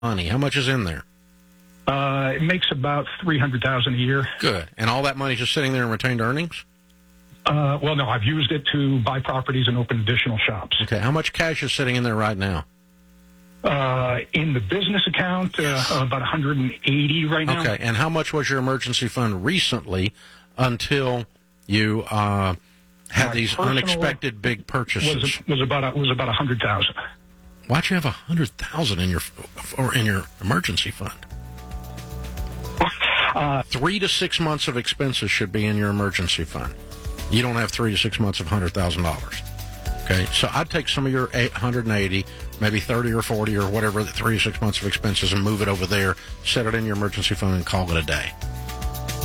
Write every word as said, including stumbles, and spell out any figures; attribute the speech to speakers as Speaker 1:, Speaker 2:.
Speaker 1: money. How much is in there?
Speaker 2: Uh, it makes about three hundred thousand dollars a year.
Speaker 1: Good. And all that money's just sitting there in retained earnings?
Speaker 2: Uh, well, no, I've used it to buy properties and open additional shops.
Speaker 1: Okay. How much cash is sitting in there right now?
Speaker 2: Uh, in the business account, uh, about one hundred eighty right now.
Speaker 1: Okay. And how much was your emergency fund recently until you uh, had
Speaker 2: My
Speaker 1: these
Speaker 2: personal
Speaker 1: unexpected big purchases?
Speaker 2: Was was about a, was about one hundred thousand.
Speaker 1: Why'd you have one hundred thousand in your or in your emergency fund?
Speaker 2: Uh,
Speaker 1: three to six months of expenses should be in your emergency fund. You don't have three to six months of one hundred thousand dollars. Okay, so I'd take some of your one hundred eighty, maybe thirty or forty or whatever, the three to six months of expenses and move it over there, set it in your emergency fund, and call it a day.